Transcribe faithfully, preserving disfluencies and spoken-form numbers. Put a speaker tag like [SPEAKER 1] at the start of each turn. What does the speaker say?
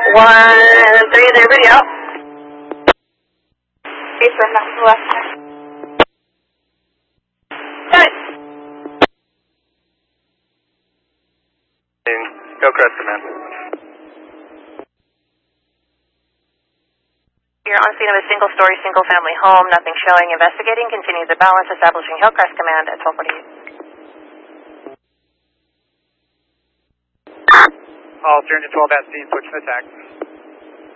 [SPEAKER 1] one three zero video. Base from Mountain West. Good.
[SPEAKER 2] Hillcrest Command.
[SPEAKER 3] You're on scene of a single-story, single-family home. Nothing showing. Investigating. Continue the balance. Establishing Hillcrest Command at twelve forty-eight.
[SPEAKER 2] All three hundred twelve at scene. Switch to attack.